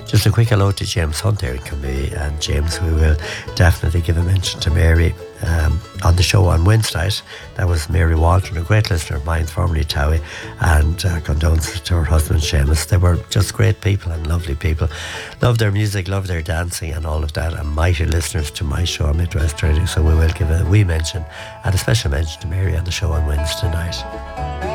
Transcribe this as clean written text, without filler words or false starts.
Just a quick hello to James Hunt there in Cumby. And James, we will definitely give a mention to Mary on the show on Wednesday night. That was Mary Waldron, a great listener of mine, formerly Towie, and condolences to her husband Seamus. They were just great people and lovely people. Love their music, love their dancing and all of that, and mighty listeners to my show on Midwest Radio. So we will give a wee mention and a special mention to Mary on the show on Wednesday night.